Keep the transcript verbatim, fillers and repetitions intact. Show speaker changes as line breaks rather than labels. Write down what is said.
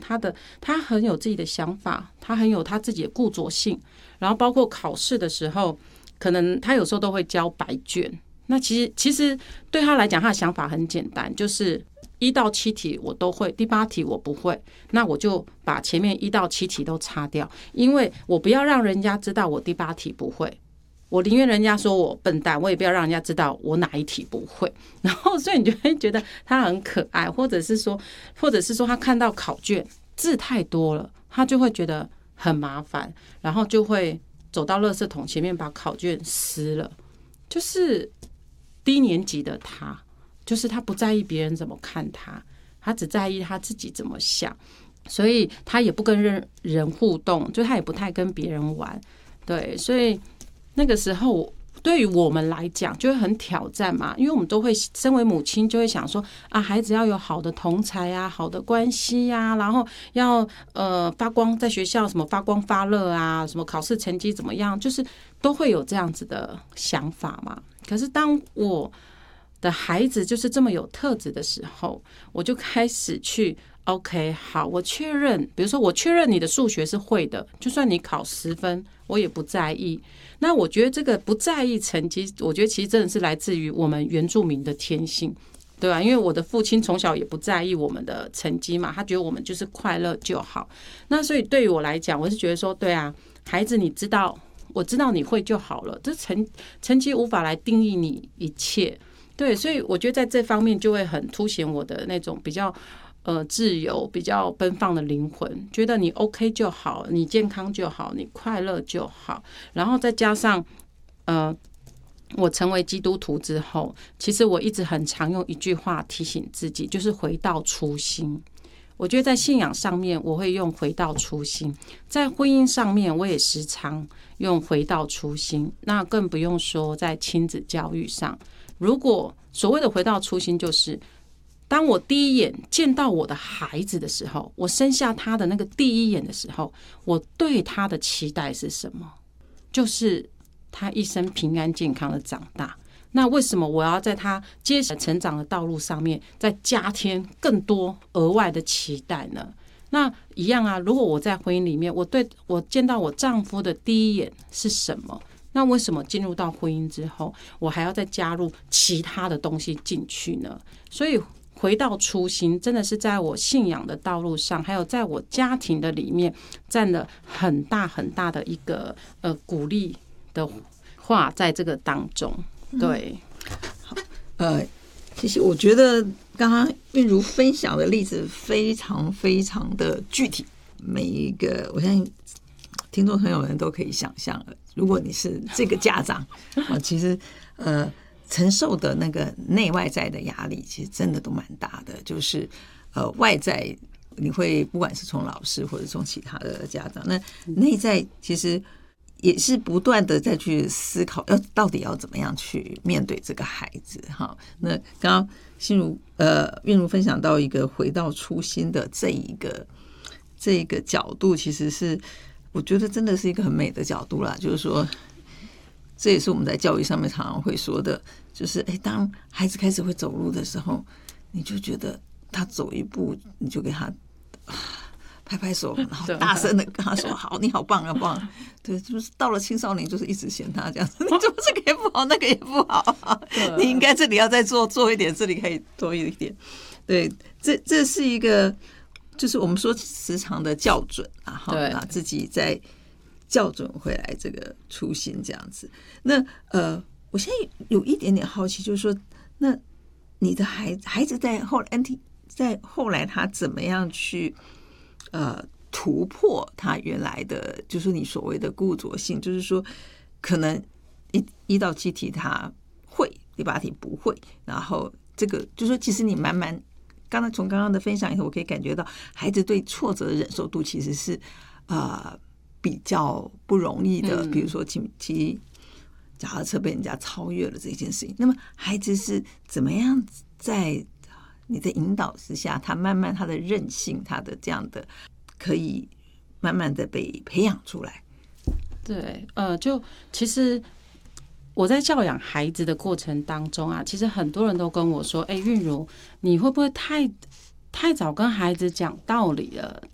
他的他很有自己的想法，他很有他自己的固着性，然后包括考试的时候，可能他有时候都会交白卷。那其实其实对他来讲，他的想法很简单，就是一到七题我都会，第八题我不会，那我就把前面一到七题都擦掉，因为我不要让人家知道我第八题不会，我宁愿人家说我笨蛋，我也不要让人家知道我哪一题不会。然后所以你就会觉得他很可爱，或者是说，或者是说他看到考卷字太多了，他就会觉得很麻烦，然后就会走到垃圾桶前面把考卷撕了，就是低年级的他，就是他不在意别人怎么看他，他只在意他自己怎么想，所以他也不跟人人互动，就他也不太跟别人玩。对，所以那个时候对于我们来讲就会很挑战嘛，因为我们都会身为母亲就会想说啊，孩子要有好的同侪啊，好的关系啊，然后要呃发光，在学校什么发光发热啊，什么考试成绩怎么样，就是都会有这样子的想法嘛。可是当我的孩子就是这么有特质的时候，我就开始去 OK 好，我确认，比如说我确认你的数学是会的，就算你考十分我也不在意。那我觉得这个不在意成绩，我觉得其实真的是来自于我们原住民的天性，对吧？因为我的父亲从小也不在意我们的成绩嘛，他觉得我们就是快乐就好。那所以对于我来讲，我是觉得说，对啊，孩子你知道，我知道你会就好了，这成成绩无法来定义你一切。对，所以我觉得在这方面就会很凸显我的那种比较呃自由、比较奔放的灵魂，觉得你 OK 就好，你健康就好，你快乐就好。然后再加上呃，我成为基督徒之后，其实我一直很常用一句话提醒自己，就是回到初心。我觉得在信仰上面我会用回到初心，在婚姻上面我也时常用回到初心，那更不用说在亲子教育上。如果所谓的回到初心，就是当我第一眼见到我的孩子的时候，我生下他的那个第一眼的时候，我对他的期待是什么？就是他一生平安健康的长大。那为什么我要在他接下来成长的道路上面再加添更多额外的期待呢？那一样啊，如果我在婚姻里面，我对我见到我丈夫的第一眼是什么？那为什么进入到婚姻之后，我还要再加入其他的东西进去呢？所以回到初心，真的是在我信仰的道路上，还有在我家庭的里面，占了很大很大的一个呃鼓励的话，在这个当中。对，
好，呃，其实我觉得刚刚韵如分享的例子非常非常的具体，每一个我相信听众朋友们都可以想象了。如果你是这个家长，啊，其实呃承受的那个内外在的压力，其实真的都蛮大的。就是呃外在你会不管是从老师或者从其他的家长，那内在其实也是不断的再去思考，要到底要怎么样去面对这个孩子哈。那刚刚心如呃韵如分享到一个回到初心的这一个这一个角度，其实是我觉得真的是一个很美的角度啦。就是说，这也是我们在教育上面常常会说的，就是哎，当孩子开始会走路的时候，你就觉得他走一步，你就给他拍拍手，然后大声的跟他说：“好，你好棒啊，棒！”对，就是到了青少年，就是一直嫌他这样子，你怎么这个也不好，那个也不好，你应该这里要再做做一点，这里可以多一点。对，这这是一个，就是我们说时常的校准啊，哈，把自己再校准回来这个初心这样子。那呃，我现在有一点点好奇，就是说，那你的孩子孩子在后来 N T 在后来他怎么样去？呃，突破他原来的，就是你所谓的固着性，就是说，可能一一到七题他会，第八题不会，然后这个就是说，其实你慢慢，刚才从刚刚的分享以后，我可以感觉到孩子对挫折的忍受度其实是呃比较不容易的。比如说骑骑脚踏车被人家超越了这件事情，那么孩子是怎么样在你的引导之下，他慢慢他的韧性，他的这样的可以慢慢的被培养出来。
对，呃，就其实我在教养孩子的过程当中啊，其实很多人都跟我说：“哎，韵如，你会不会太太早跟孩子讲道理了？